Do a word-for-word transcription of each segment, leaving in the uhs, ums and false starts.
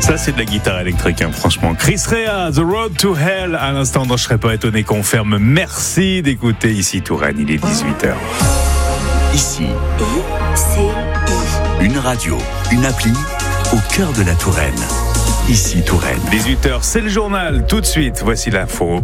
Ça, c'est de la guitare électrique, hein, franchement. Chris Rea, The Road to Hell. À l'instant, dont je serais pas étonné qu'on ferme. Merci d'écouter Ici Touraine. Il est dix-huit heures. Ici, une radio, une appli au cœur de la Touraine. Ici Touraine. dix-huit heures, c'est le journal. Tout de suite, voici l'info.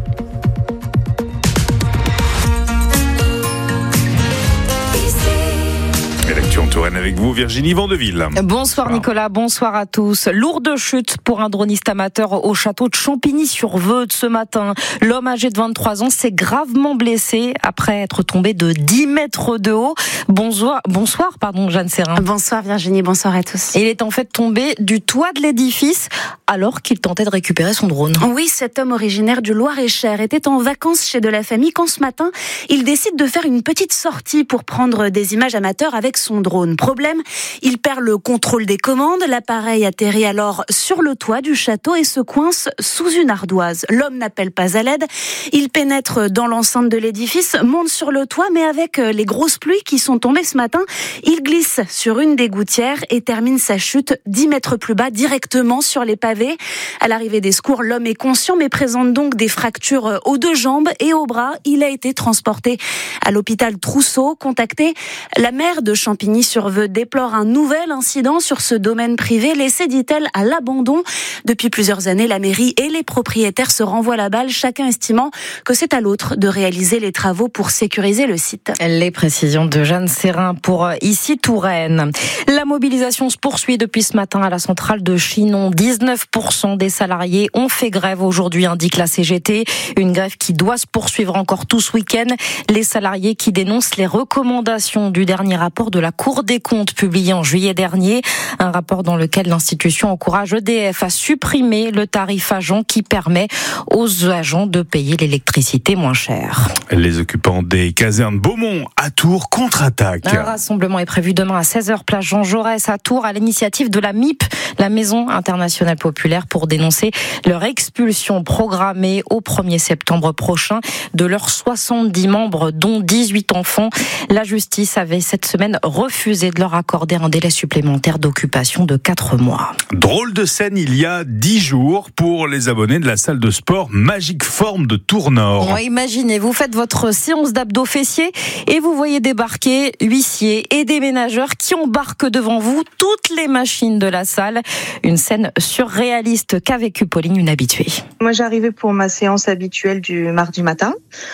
L'actu en Touraine avec vous, Virginie Vandeville. Bonsoir, bonsoir Nicolas, bonsoir à tous. Lourde chute pour un droniste amateur au château de Champigny-sur-Veude ce matin. L'homme âgé de vingt-trois ans s'est gravement blessé après être tombé de dix mètres de haut. Bonsoir, bonsoir pardon, Jeanne Serrin. Bonsoir Virginie, bonsoir à tous. Il est en fait tombé du toit de l'édifice alors qu'il tentait de récupérer son drone. Oui, cet homme originaire du Loir-et-Cher était en vacances chez de la famille quand ce matin, il décide de faire une petite sortie pour prendre des images amateurs avec son drone. Problème, il perd le contrôle des commandes, l'appareil atterrit alors sur le toit du château et se coince sous une ardoise. L'homme n'appelle pas à l'aide, il pénètre dans l'enceinte de l'édifice, monte sur le toit, mais avec les grosses pluies qui sont tombées ce matin, il glisse sur une des gouttières et termine sa chute dix mètres plus bas, directement sur les pavés. À l'arrivée des secours, l'homme est conscient mais présente donc des fractures aux deux jambes et aux bras. Il a été transporté à l'hôpital Trousseau. Contacté, la maire de Champigny-sur-Veude déplore un nouvel incident sur ce domaine privé, laissé, dit-elle, à l'abandon. Depuis plusieurs années, la mairie et les propriétaires se renvoient la balle, chacun estimant que c'est à l'autre de réaliser les travaux pour sécuriser le site. Les précisions de Jeanne Serrin pour Ici Touraine. La mobilisation se poursuit depuis ce matin à la centrale de Chinon. dix-neuf pour cent des salariés ont fait grève aujourd'hui, indique la C G T. Une grève qui doit se poursuivre encore tout ce week-end. Les salariés qui dénoncent les recommandations du dernier rapport de la Cour des comptes publié en juillet dernier. Un rapport dans lequel l'institution encourage E D F à supprimer le tarif agent qui permet aux agents de payer l'électricité moins cher. Les occupants des casernes Beaumont à Tours contre-attaquent. Un rassemblement est prévu demain à seize heures, place Jean Jaurès à Tours, à l'initiative de la M I P, la Maison internationale populaire, pour dénoncer leur expulsion programmée au premier septembre prochain de leurs soixante-dix membres, dont dix-huit enfants. La justice avait cette semaine refusé de leur accorder un délai supplémentaire d'occupation de quatre mois. Drôle de scène il y a dix jours pour les abonnés de la salle de sport Magic Form de Tours-Nord. Ouais, imaginez, vous faites votre séance d'abdos fessiers et vous voyez débarquer huissiers et déménageurs qui embarquent devant vous toutes les machines de la salle. Une scène surréaliste qu'a vécu Pauline, une habituée. Moi, j'arrivais pour ma séance habituelle du mardi matin.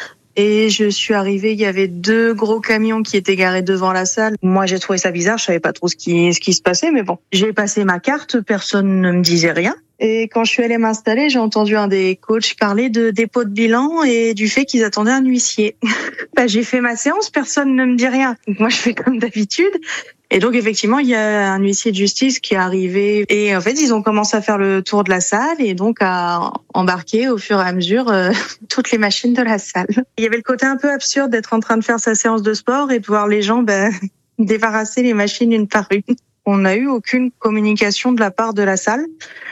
Et je suis arrivée, il y avait deux gros camions qui étaient garés devant la salle. Moi, j'ai trouvé ça bizarre, je savais pas trop ce qui, ce qui se passait, mais bon. J'ai passé ma carte, personne ne me disait rien. Et quand je suis allée m'installer, j'ai entendu un des coachs parler de dépôt de bilan et du fait qu'ils attendaient un huissier. Bah, j'ai fait ma séance, personne ne me dit rien. Donc moi, je fais comme d'habitude. Et donc, effectivement, il y a un huissier de justice qui est arrivé. Et en fait, ils ont commencé à faire le tour de la salle et donc à embarquer au fur et à mesure euh, toutes les machines de la salle. Il y avait le côté un peu absurde d'être en train de faire sa séance de sport et de voir les gens bah, débarrasser les machines une par une. On n'a eu aucune communication de la part de la salle.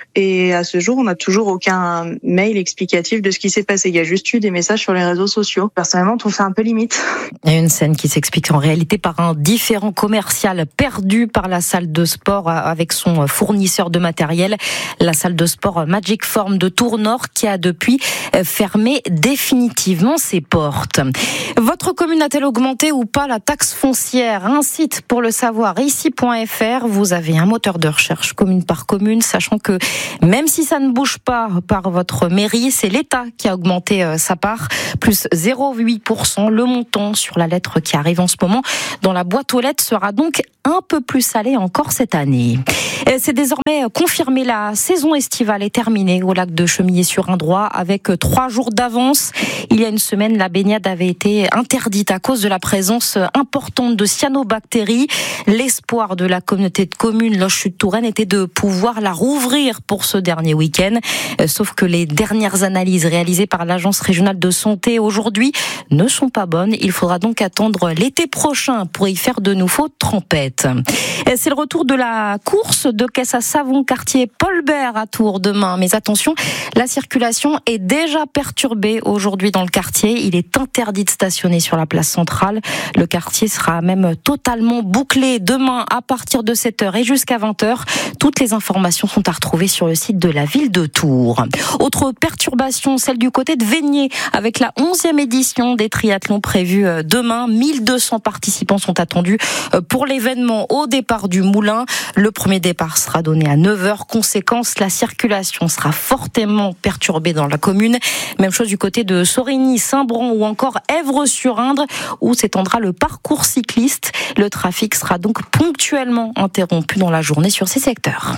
Et à ce jour, on n'a toujours aucun mail explicatif de ce qui s'est passé. Il y a juste eu des messages sur les réseaux sociaux. Personnellement, on trouve ça un peu limite. Il y a une scène qui s'explique en réalité par un différend commercial perdu par la salle de sport avec son fournisseur de matériel. La salle de sport Magic Form de Tours-Nord qui a depuis fermé définitivement ses portes. Votre commune a-t-elle augmenté ou pas la taxe foncière ? Un site pour le savoir, ici point f r. Vous avez un moteur de recherche commune par commune, sachant que même si ça ne bouge pas par votre mairie, c'est l'État qui a augmenté sa part, plus zéro virgule huit pour cent. Le montant sur la lettre qui arrive en ce moment dans la boîte aux lettres sera donc un peu plus salé encore cette année. C'est désormais confirmé, la saison estivale est terminée au lac de Chemillé-sur-Indrois avec trois jours d'avance. Il y a une semaine, la baignade avait été interdite à cause de la présence importante de cyanobactéries. L'espoir de la communauté de communes Loche-Sud-Touraine était de pouvoir la rouvrir pour ce dernier week-end. Sauf que les dernières analyses réalisées par l'Agence régionale de santé aujourd'hui ne sont pas bonnes. Il faudra donc attendre l'été prochain pour y faire de nouveau trempette. C'est le retour de la course de caisse à savon quartier Paul Bert à Tours demain. Mais attention, la circulation est déjà perturbée aujourd'hui dans le quartier. Il est interdit de stationner sur la place centrale. Le quartier sera même totalement bouclé demain à partir de sept heures et jusqu'à vingt heures. Toutes les informations sont à retrouver sur le site de la ville de Tours. Autre perturbation, celle du côté de Vaigné, avec la onzième édition des triathlons prévus demain. mille deux cents participants sont attendus pour l'événement au départ du Moulin. Le premier départ sera donné à neuf heures. Conséquence, la circulation sera fortement perturbée dans la commune. Même chose du côté de Sorigny, Saint-Bron ou encore Èvres-sur-Indre, où s'étendra le parcours cycliste. Le trafic sera donc ponctuellement interrompu dans la journée sur ces secteurs.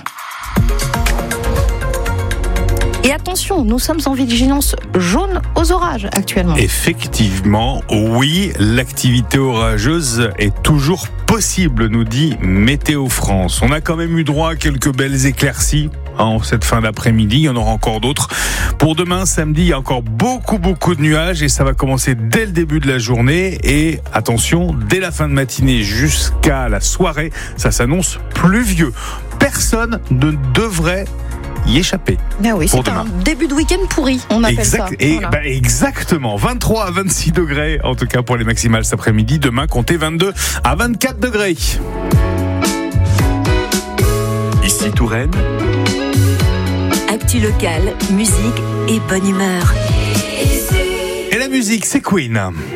Et attention, nous sommes en vigilance jaune aux orages actuellement. Effectivement, oui, l'activité orageuse est toujours possible, nous dit Météo France. On a quand même eu droit à quelques belles éclaircies en cette fin d'après-midi, il y en aura encore d'autres. Pour demain, samedi, il y a encore beaucoup, beaucoup de nuages et ça va commencer dès le début de la journée. Et attention, dès la fin de matinée jusqu'à la soirée, ça s'annonce pluvieux. Personne ne devrait y échapper. Ben oui, c'est un début de week-end pourri, on appelle exact, ça. Et voilà. bah exactement, vingt-trois à vingt-six degrés, en tout cas pour les maximales cet après-midi. Demain, comptez vingt-deux à vingt-quatre degrés. Ici Touraine. Actu locale, musique et bonne humeur. Et la musique, c'est Queen.